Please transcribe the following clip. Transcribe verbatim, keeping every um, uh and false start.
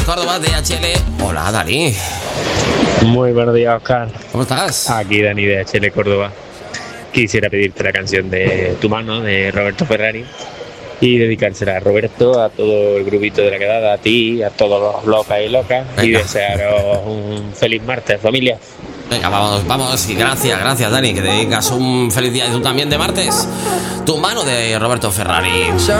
Córdoba, D H L. Hola, Dani. Muy buenos días, Oscar. ¿Cómo estás? Aquí Dani de D H L Córdoba. Quisiera pedirte la canción de Tu mano, de Roberto Ferrari, y dedicársela a Roberto, a todo el grupito de la quedada, a ti, a todos los locas y locas. Venga. Y desearos un feliz martes, familia. Venga, vamos, vamos. Y gracias, gracias, Dani, que dedicas un feliz día y tú también de martes. Tu mano, de Roberto Ferrari.